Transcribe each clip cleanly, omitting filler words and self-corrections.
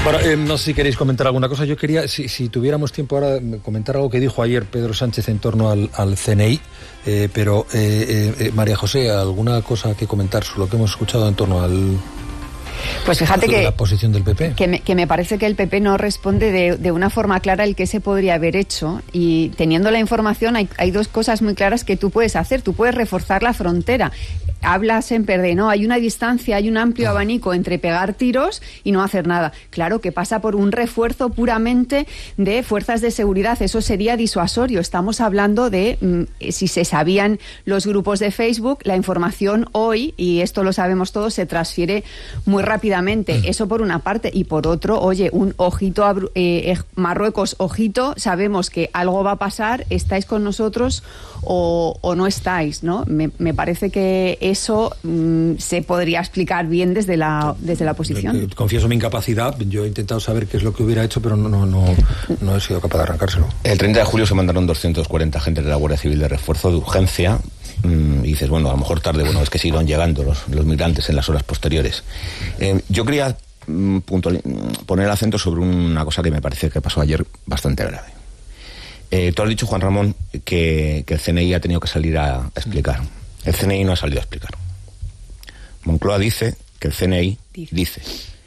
Bueno, no sé si queréis comentar alguna cosa. Yo quería, si tuviéramos tiempo ahora, comentar algo que dijo ayer Pedro Sánchez en torno al CNI, pero María José, ¿alguna cosa que comentar sobre lo que hemos escuchado en torno al... Pues fíjate que la posición del PP. Que me parece que el PP no responde de una forma clara el que se podría haber hecho, y teniendo la información hay dos cosas muy claras que tú puedes hacer. Tú puedes reforzar la frontera. Habla siempre de, no, hay una distancia, hay un amplio abanico entre pegar tiros y no hacer nada. Claro que pasa por un refuerzo puramente de fuerzas de seguridad. Eso sería disuasorio. Estamos hablando de si se sabían los grupos de Facebook, la información hoy, y esto lo sabemos todos, se transfiere muy rápidamente. Eso por una parte. Y por otro, oye, un ojito a Marruecos, ojito, sabemos que algo va a pasar, estáis con nosotros o no estáis, ¿no? Me parece que eso se podría explicar bien desde la oposición. Confieso mi incapacidad. Yo he intentado saber qué es lo que hubiera hecho, pero no he sido capaz de arrancárselo. El 30 de julio se mandaron 240 agentes de la Guardia Civil de refuerzo de urgencia. Y dices, bueno, a lo mejor tarde, bueno, es que siguieron llegando los migrantes en las horas posteriores. Yo quería poner el acento sobre una cosa que me parece que pasó ayer bastante grave. Tú has dicho, Juan Ramón, que el CNI ha tenido que salir a explicar. El CNI no ha salido a explicar. Moncloa dice que el CNI dice.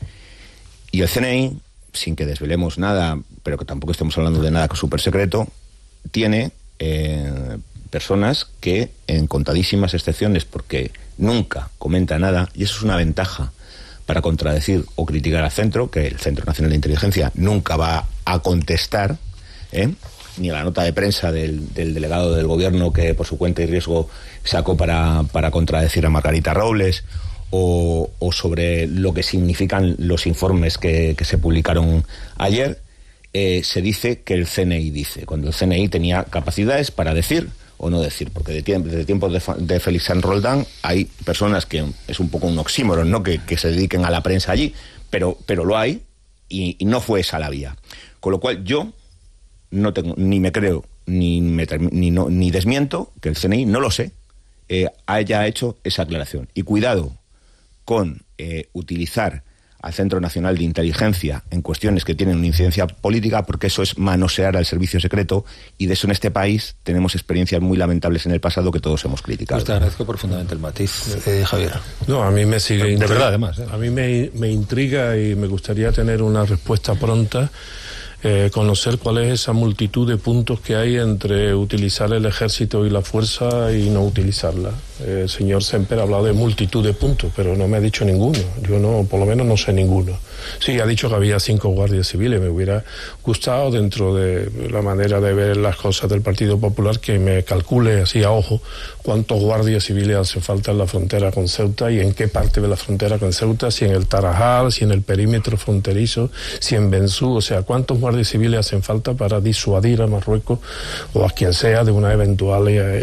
Y el CNI, sin que desvelemos nada, pero que tampoco estemos hablando de nada súper secreto, tiene personas que, en contadísimas excepciones, porque nunca comenta nada, y eso es una ventaja para contradecir o criticar al centro, que el Centro Nacional de Inteligencia nunca va a contestar, ni a la nota de prensa del delegado del gobierno que por su cuenta y riesgo sacó para contradecir a Margarita Robles, o sobre lo que significan los informes que se publicaron ayer. Se dice que el CNI dice, cuando el CNI tenía capacidades para decir o no decir, porque desde tiempos de Félix San Roldán hay personas que es un poco un oxímoron, ¿no?, que se dediquen a la prensa allí, pero lo hay, y no fue esa la vía. Con lo cual yo no tengo, ni me creo, ni desmiento que el CNI, no lo sé, haya hecho esa aclaración. Y cuidado con utilizar al Centro Nacional de Inteligencia en cuestiones que tienen una incidencia política, porque eso es manosear al servicio secreto, y de eso en este país tenemos experiencias muy lamentables en el pasado que todos hemos criticado. Pues te agradezco profundamente el matiz, Javier. No, a mí me sigue... De verdad, además. A mí me intriga y me gustaría tener una respuesta pronta, conocer cuál es esa multitud de puntos que hay entre utilizar el ejército y la fuerza y no utilizarla. El señor Semper ha hablado de multitud de puntos, pero no me ha dicho ninguno. Yo no, por lo menos no sé ninguno. Sí, ha dicho que había 5 guardias civiles. Me hubiera gustado, dentro de la manera de ver las cosas del Partido Popular, que me calcule así a ojo cuántos guardias civiles hace falta en la frontera con Ceuta y en qué parte de la frontera con Ceuta, si en el Tarajal, si en el perímetro fronterizo, si en Benzú, o sea, cuántos guardias civiles hacen falta para disuadir a Marruecos o a quien sea de una eventual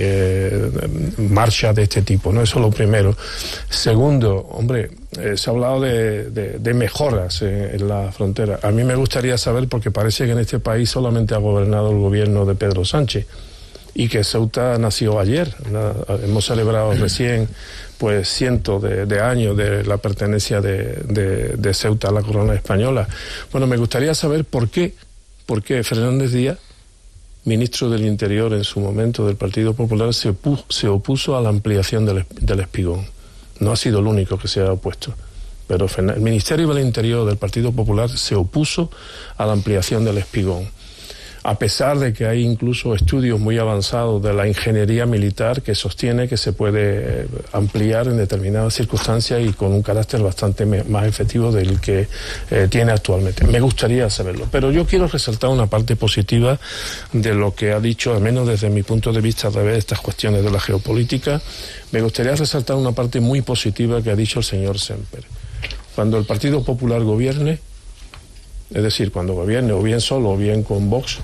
marcha de este tipo, ¿no? Eso es lo primero. Segundo, hombre, se ha hablado de mejoras en la frontera. A mí me gustaría saber, porque parece que en este país solamente ha gobernado el gobierno de Pedro Sánchez y que Ceuta nació ayer. Hemos celebrado recién pues cientos de años de la pertenencia de Ceuta a la corona española. Bueno, me gustaría saber por qué Fernández Díaz, ministro del Interior en su momento del Partido Popular, se opuso a la ampliación del Espigón. No ha sido el único que se ha opuesto, pero el Ministerio del Interior del Partido Popular se opuso a la ampliación del Espigón, a pesar de que hay incluso estudios muy avanzados de la ingeniería militar que sostiene que se puede ampliar en determinadas circunstancias y con un carácter bastante más efectivo del que tiene actualmente. Me gustaría saberlo, pero yo quiero resaltar una parte positiva de lo que ha dicho, al menos desde mi punto de vista, a través de estas cuestiones de la geopolítica. Me gustaría resaltar una parte muy positiva que ha dicho el señor Semper. Cuando el Partido Popular gobierne, es decir, cuando gobierne o bien solo o bien con Vox,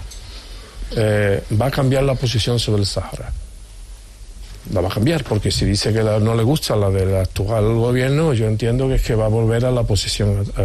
va a cambiar la posición sobre el Sahara. La va a cambiar, porque si dice que no le gusta la del actual gobierno, yo entiendo que es que va a volver a la posición